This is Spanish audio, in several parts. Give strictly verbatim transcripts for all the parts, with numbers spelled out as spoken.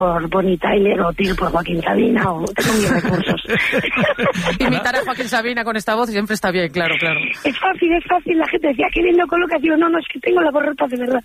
por Bonnie Tyler o tiro por Joaquín Sabina o tengo mis recursos. Imitar a Joaquín Sabina con esta voz siempre está bien, claro, claro. Es fácil, es fácil. La gente decía, qué bien lo colocas. Digo, no, no, es que tengo la voz rota de verdad.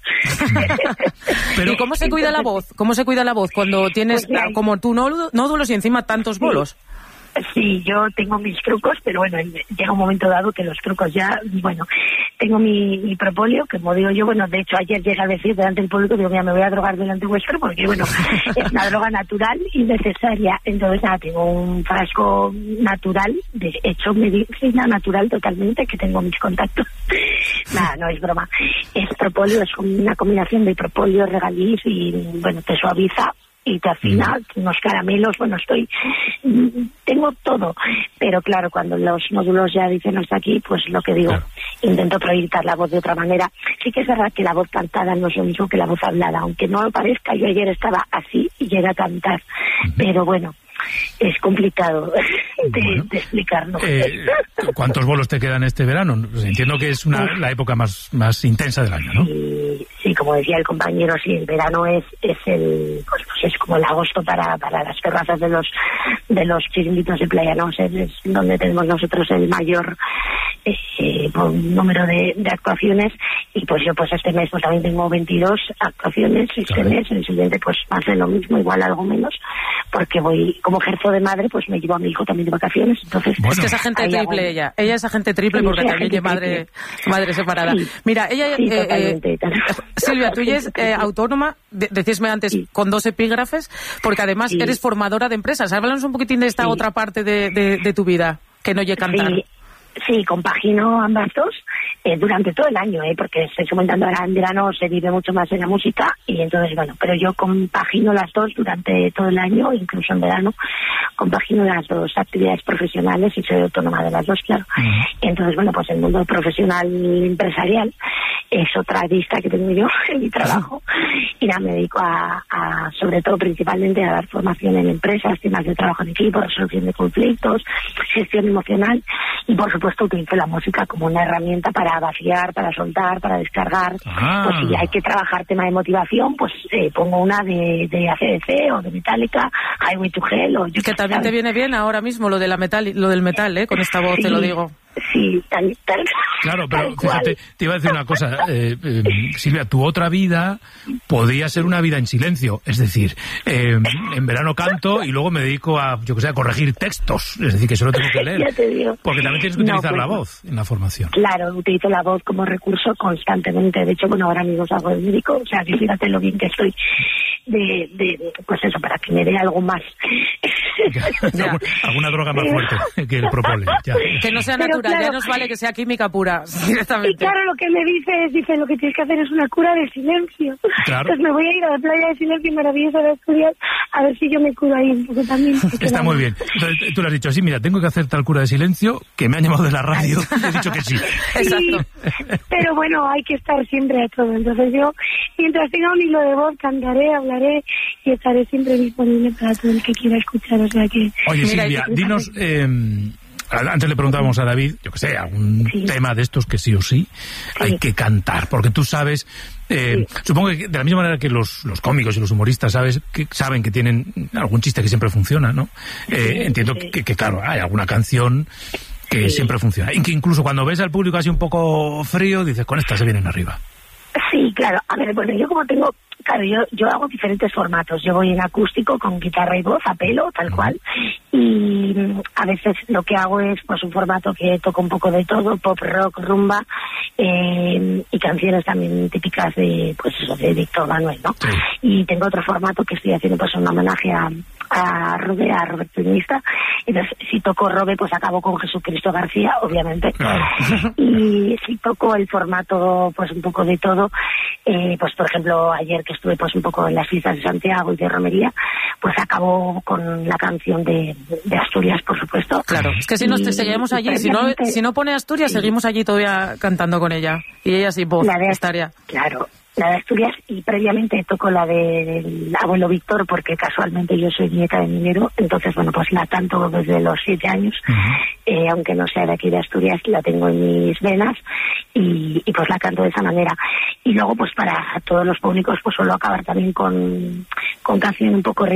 Pero ¿y cómo se cuida la voz? ¿Cómo se cuida la voz cuando tienes, pues, como tú, nódulos y encima tantos bolos? Sí, yo tengo mis trucos, pero bueno, llega un momento dado que los trucos ya, bueno, tengo mi, mi propóleo, que como digo yo, bueno, de hecho ayer llegué a decir delante del público, digo, mira, me voy a drogar delante vuestro, porque bueno, es una droga natural y necesaria. Entonces, nada, tengo un frasco natural, de hecho, medicina natural totalmente, que tengo mis contactos. Nada, no es broma. Es propóleo, es una combinación de propóleo, regaliz y, bueno, te suaviza y te afina, mm. unos caramelos, bueno, estoy, tengo todo, pero claro, cuando los nódulos ya dicen hasta aquí, pues lo que digo, claro. Intento proyectar la voz de otra manera. Sí que es verdad que la voz cantada no es lo mismo que la voz hablada, aunque no lo parezca, yo ayer estaba así y llegué a cantar, uh-huh. Pero bueno, es complicado de, bueno, de explicarlo. Eh, ¿Cuántos bolos te quedan este verano? Pues entiendo que es una, la época más, más intensa del año, ¿no? Sí, sí, como decía el compañero, sí, el verano es es el pues, pues es como el agosto para, para las terrazas de los de los chiringuitos de playa, ¿no? Es, es donde tenemos nosotros el mayor eh, número de, de actuaciones, y pues yo pues este mes pues también tengo veintidós actuaciones, este claro. mes, el siguiente pues más de lo mismo, igual algo menos, porque voy, como ejerzo de madre, pues me llevo a mi hijo también de vacaciones, entonces... Bueno. Es que es agente triple hago... ella, ella es agente triple porque sí, también es madre, madre separada. Sí. Mira, ella... Sí, eh, eh, Silvia, tú ya es eh, autónoma, de, decísme antes, sí. con dos epígrafes, porque además sí. eres formadora de empresas. Háblanos un poquitín de esta sí. otra parte de, de, de tu vida, que no llegue a cantar. Sí. Sí, compagino ambas dos eh, durante todo el año, eh, porque estoy comentando ahora en verano se vive mucho más en la música y entonces, bueno, pero yo compagino las dos durante todo el año, incluso en verano, compagino las dos actividades profesionales y soy autónoma de las dos, claro. Uh-huh. Entonces, bueno, pues el mundo profesional empresarial es otra vista que tengo yo en mi trabajo y nada, me dedico a, a, sobre todo, principalmente a dar formación en empresas, temas de trabajo en equipo, resolución de conflictos, gestión emocional y, por supuesto, utilizo la música como una herramienta para vaciar, para soltar, para descargar. Ah. Pues si hay que trabajar tema de motivación, pues eh, pongo una de, de A C D C o de Metallica, Highway to Hell o... Que también ¿sabes? Te viene bien ahora mismo lo de la metal, lo del metal, ¿eh? Con esta voz, sí, te lo digo. Sí, tal, tal. Claro, pero fíjate, te iba a decir una cosa, eh, eh, Silvia, tu otra vida podría ser una vida en silencio, es decir, eh, en verano canto y luego me dedico a, yo que sé, a corregir textos, es decir, que solo tengo que leer. Ya te digo. Porque también tienes que utilizar no, pues, la voz en la formación. Claro, utilizo la voz como recurso constantemente, de hecho, bueno, ahora mismo hago el médico, o sea, que fíjate lo bien que estoy de, de pues eso, para que me dé algo más. alguna, alguna droga más fuerte que el propóleo. Ya. Que no sea natural, claro, ya nos vale que sea química pura, directamente. Y claro, lo que me dice es, dice, lo que tienes que hacer es una cura de silencio. Claro. Entonces me voy a ir a la playa de silencio maravillosa de Asturias a ver si yo me curo ahí un poco también. Está muy bien. Entonces tú le has dicho así, mira, tengo que hacer tal cura de silencio, que me han llamado de la radio, y he dicho que sí. Exacto. Sí, pero bueno, hay que estar siempre a todo. Entonces yo, mientras tenga un hilo de voz, cantaré, hablaré y estaré siempre disponible para todo el que quiera escuchar. O sea que... Oye, mira, Silvia, dinos... Eh, antes le preguntábamos a David, yo que sé, algún sí. tema de estos que sí o sí, sí hay que cantar, porque tú sabes, eh, sí. supongo que de la misma manera que los, los cómicos y los humoristas sabes que saben que tienen algún chiste que siempre funciona, ¿no? Eh, sí, entiendo sí. Que, que, claro, hay alguna canción que sí. siempre funciona, y que incluso cuando ves al público así un poco frío, dices, con esta se vienen arriba. Sí, claro. A ver, bueno, yo como tengo... Claro, yo, yo hago diferentes formatos. Yo voy en acústico con guitarra y voz a pelo, tal cual. Y a veces lo que hago es pues un formato que toco un poco de todo, pop, rock, rumba, eh, y canciones también típicas de, pues eso, de Víctor Manuel, ¿no? Sí. Y tengo otro formato que estoy haciendo pues un homenaje a, a Robe, a Roberto Iniesta. Entonces, si toco Robe, pues acabo con Jesucristo García, obviamente. Claro. Y si toco el formato, pues un poco de todo, eh, pues por ejemplo, ayer que estuve pues un poco en las fiestas de Santiago y de Romería, pues acabo con la canción de, de Asturias, por supuesto. Claro, es que si nos seguimos allí, si no, si no pone Asturias, sí. seguimos allí todavía cantando con ella. Y ella sí, voz, la de, estaría. Claro. la de Asturias, y previamente toco la del abuelo Víctor, porque casualmente yo soy nieta de minero, entonces bueno, pues la canto desde los siete años, uh-huh. eh, aunque no sea de aquí de Asturias, la tengo en mis venas, y, y pues la canto de esa manera. Y luego pues para todos los públicos pues suelo acabar también con, con canción un poco